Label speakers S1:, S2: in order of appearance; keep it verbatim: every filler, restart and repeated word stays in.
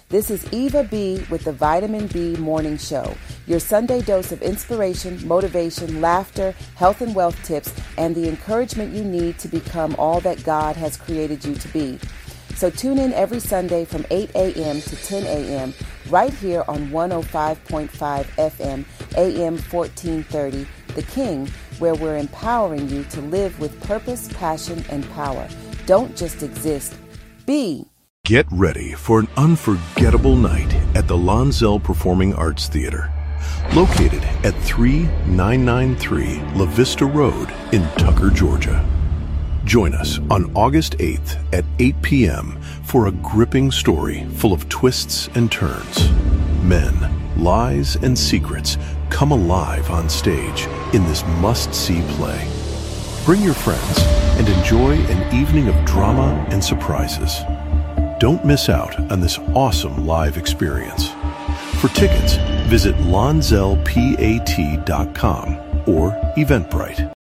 S1: This is Eva B. with the Vitamin B Morning Show, your Sunday dose of inspiration, motivation, laughter, health and wealth tips, and the encouragement you need to become all that God has created you to be. So tune in every Sunday from eight a.m. to ten a.m. right here on one oh five point five F M, A M fourteen thirty, The King, where we're empowering you to live with purpose, passion, and power. Don't just exist, be.
S2: Get ready for an unforgettable night at the Lonzell Performing Arts Theater, located at three nine nine three La Vista Road in Tucker, Georgia. Join us on August eighth at eight p.m. for a gripping story full of twists and turns. Men, lies, and secrets come alive on stage in this must-see play. Bring your friends and enjoy an evening of drama and surprises. Don't miss out on this awesome live experience. For tickets, visit lonzell pat dot com or Eventbrite.